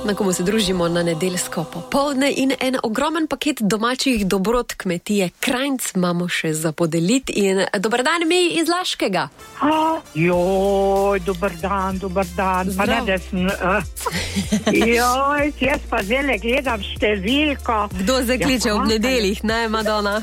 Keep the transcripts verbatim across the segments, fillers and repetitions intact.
na komu se družimo na nedeljsko popoldne in en ogromen paket domačih dobrot kmetije Krajnc imamo še za podeliti in dober dan mi iz Laškega. A, joj, dober dan, dober dan. Pa ne, da sem, uh, joj, jaz pa zdaj gledam številko. Kdo zakliče ja, ob nedeljih, ne, Madonna?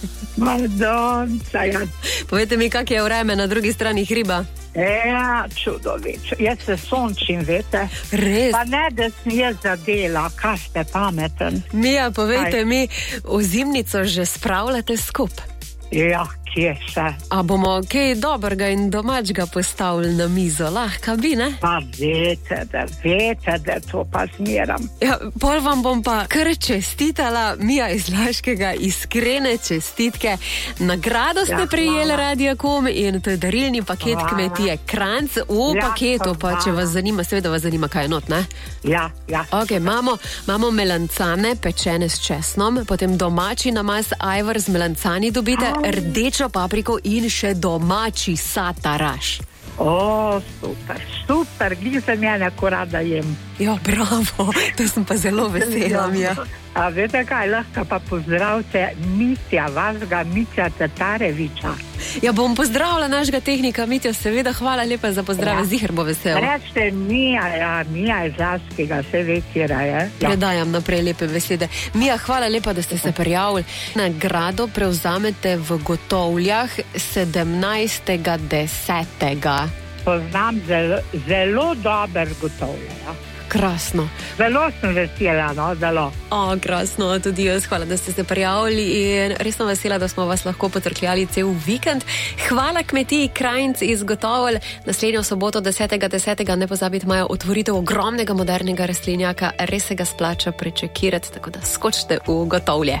Madonna, ja. Povejte mi, kak je vreme na drugi strani hriba? Ja, čudovič. Jaz se sončim, vete. Res? Pa ne, da sem jaz zadela, kaj ste pameten. Mija, povejte Aj. mi, ozimnico že spravljate skup? Ja, kje še? A bomo kaj dobrega in domačega postavili na mizo, lahko bi, ne? Pa vete, da vete, da to pa smeram. Ja, pol vam bom pa kar čestitala, Mija iz Laškega, iskrene čestitke. Nagrado ste ja, prejeli Radiakom in to je darilni paket hvala. Kmetije Krajnc. V ja, paketu pa, če vas zanima, seveda vas zanima, kaj je not, ne? Ja, ja. Ok, imamo, imamo melancane pečene s česnom, potem domači namaz ajvar z melancani dobite, rdečo papriko in še domači sataraš. O, super, super, glih sem ja neko rada jem. Ja, bravo, to sem pa zelo vesela, Mija. A veste kaj, lahko pa pozdravite Mitja, vašega Mitja Tatareviča. Ja, bom pozdravila našega tehnika Mitja, seveda, hvala lepa za pozdrave, ja. Ziher bo vesel. Rečite Mija, ja, Mija iz Laškega, se ve, kjera je. Ja. Predajam naprej lepe besede. Mija, hvala lepa, da ste se prijavili. Nagrado prevzamete v Gotovljah sedemnajstega desetega. Poznam zelo, zelo dober Gotovlje, ja. Krasno. Zelo sem vesela, no, zelo. O, krasno, tudi jaz, hvala, da ste se prijavili in resno vesela, da smo vas lahko potrkljali cel vikend. Hvala kmetiji Krajnc iz Gotovelj. Naslednjo soboto desetega desetega ne pozabite, imajo otvoritev ogromnega modernega rastlinjaka, res se ga splača prečekirati, tako da skočite v Gotovlje.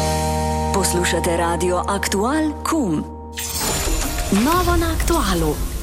Poslušate Radio Aktual Kum. Novo na Aktualu.